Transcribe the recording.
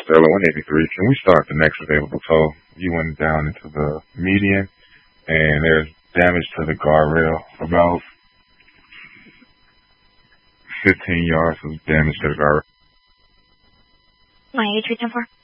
Stella 183. Can we start the next available toll? You went down into the median, and there's damage to the guardrail. About 15 yards of damage to the guardrail. 98310-4.